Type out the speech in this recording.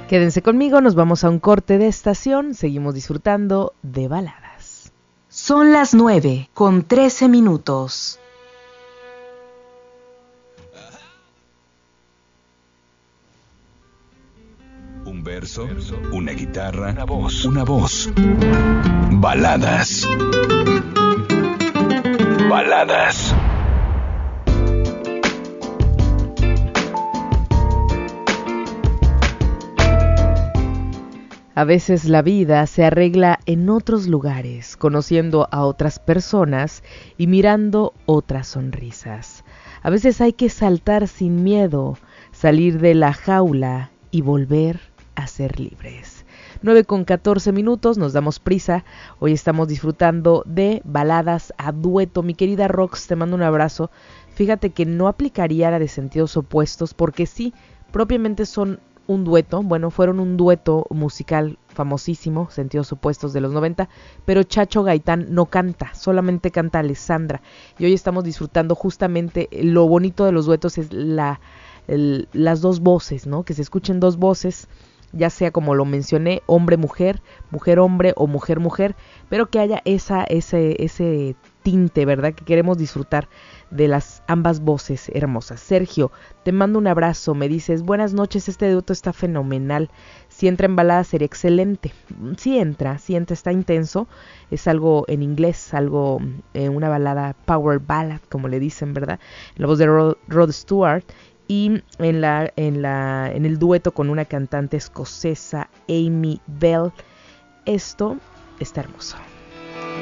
Quédense conmigo, nos vamos a un corte de estación, seguimos disfrutando de baladas. Son las 9:13. Un verso, una guitarra, una voz. Baladas. Baladas. A veces la vida se arregla en otros lugares, conociendo a otras personas y mirando otras sonrisas. A veces hay que saltar sin miedo, salir de la jaula y volver a ser libres. 9:14, nos damos prisa. Hoy estamos disfrutando de baladas a dueto. Mi querida Rox, te mando un abrazo. Fíjate que no aplicaría la de sentidos opuestos porque sí, propiamente son un dueto, fueron un dueto musical famosísimo, Sentidos Opuestos de los 90, pero Chacho Gaitán no canta, solamente canta Alessandra. Y hoy estamos disfrutando justamente, lo bonito de los duetos es las dos voces, ¿no? Que se escuchen dos voces, ya sea como lo mencioné, hombre-mujer, mujer-hombre o mujer-mujer, pero que haya ese tinte, ¿verdad? Que queremos disfrutar de las ambas voces hermosas. Sergio, te mando un abrazo, me dices, buenas noches, este dueto está fenomenal, si entra en balada sería excelente. Sí entra, está intenso, es algo en inglés, una balada power ballad, como le dicen, ¿verdad? La voz de Rod Stewart, y en el dueto con una cantante escocesa, Amy Bell. Esto está hermoso.